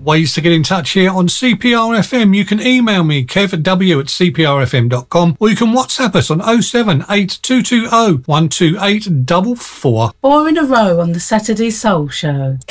Ways to get in touch here on CPRFM. You can email me, kevw@cprfm.com, or you can WhatsApp us on 078 220 12844. 4 in a row on the Saturday Soul Show.